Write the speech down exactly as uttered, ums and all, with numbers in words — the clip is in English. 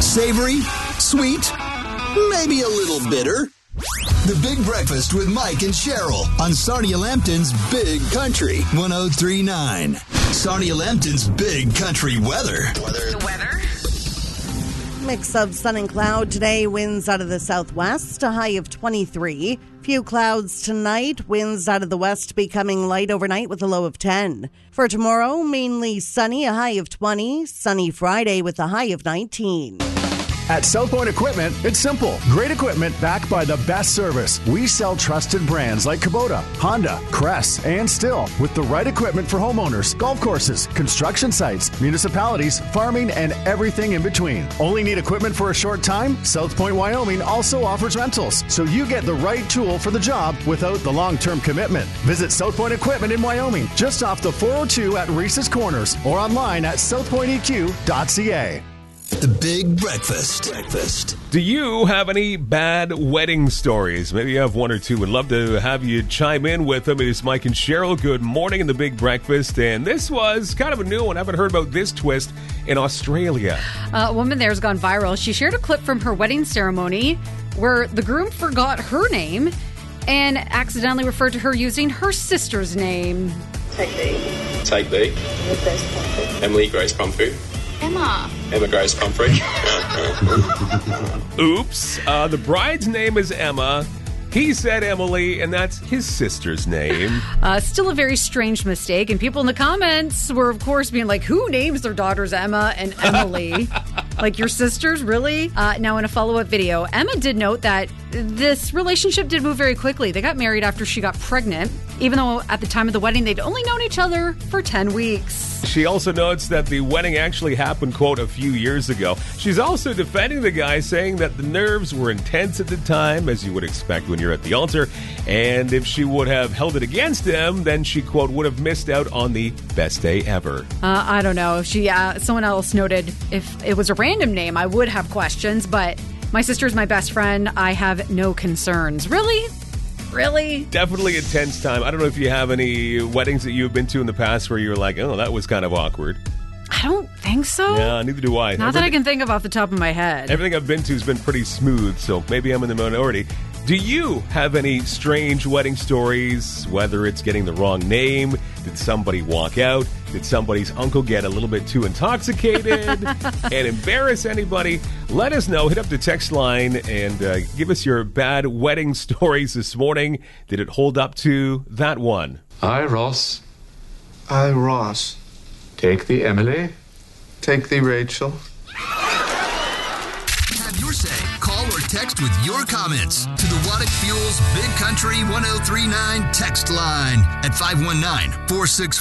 Savory? Sweet? Maybe a little bitter? The Big Breakfast with Mike and Cheryl on Sarnia Lambton's Big Country one oh three point nine. Sarnia Lambton's Big Country weather. The weather? Mix of sun and cloud today, winds out of the southwest, a high of twenty-three. Few clouds tonight, winds out of the west becoming light overnight with a low of ten. For tomorrow, mainly sunny, a high of twenty. Sunny Friday with a high of nineteen. At South Point Equipment, it's simple. Great equipment backed by the best service. We sell trusted brands like Kubota, Honda, Crest, and Stihl with the right equipment for homeowners, golf courses, construction sites, municipalities, farming, and everything in between. Only need equipment for a short time? South Point, Wyoming also offers rentals, so you get the right tool for the job without the long-term commitment. Visit South Point Equipment in Wyoming, just off the four oh two at Reese's Corners, or online at south point e q dot c a. The Big Breakfast. Breakfast. Do you have any bad wedding stories? Maybe you have one or two. Would love to have you chime in with them. It is Mike and Cheryl. Good morning in the Big Breakfast. And this was kind of a new one. I haven't heard about this twist in Australia. Uh, a woman there has gone viral. She shared a clip from her wedding ceremony where the groom forgot her name and accidentally referred to her using her sister's name. Take B. Take B. Emily Grace Pumphrey. Emily Grace Pumphrey. Emma. Emma Grace Pumphrey. Oops. Uh, the bride's name is Emma. He said Emily, and that's his sister's name. Uh, still a very strange mistake. And people in the comments were, of course, being like, who names their daughters Emma and Emily? Like, your sisters, really? Uh, now, in a follow-up video, Emma did note that this relationship did move very quickly. They got married after she got pregnant, even though at the time of the wedding, they'd only known each other for ten weeks. She also notes that the wedding actually happened, quote, a few years ago. She's also defending the guy, saying that the nerves were intense at the time, as you would expect when you're at the altar, and if she would have held it against him, then she, quote, would have missed out on the best day ever. Uh, I don't know. She, uh, someone else noted if it was a random name, I would have questions, but my sister's my best friend. I have no concerns. Really? Really? Definitely a tense time. I don't know if you have any weddings that you've been to in the past where you're like, oh, that was kind of awkward. I don't think so. Yeah, neither do I. Not everything, that I can think of off the top of my head. Everything I've been to has been pretty smooth, so maybe I'm in the minority. Do you have any strange wedding stories, whether it's getting the wrong name? Did somebody walk out? Did somebody's uncle get a little bit too intoxicated and embarrass anybody? Let us know. Hit up the text line and uh, give us your bad wedding stories this morning. Did it hold up to that one? I, Ross. I, Ross. Take the Emily. Take the Rachel. Have your say. Call or text with your comments to the Waddick Fuels Big Country one oh three point nine text line at five one nine, four six